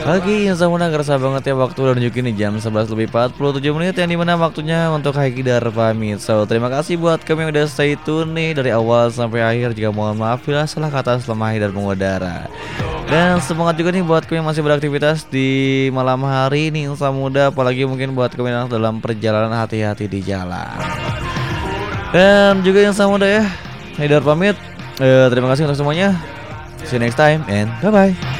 Oke, insan muda kerasa banget ya waktu udah nunjukin nih jam 11 lebih 47 menit yang dimana waktunya untuk Haikidar pamit. So, terima kasih buat kamu yang udah stay tune nih dari awal sampai akhir. Juga mohon maaf bila salah kata selama Haikidar mengudara. Dan semangat juga nih buat kamu yang masih beraktivitas di malam hari nih insan muda. Apalagi mungkin buat kamu yang dalam perjalanan, hati-hati di jalan. Dan juga insan muda ya, Haikidar pamit. Terima kasih untuk semuanya. See you next time and bye-bye.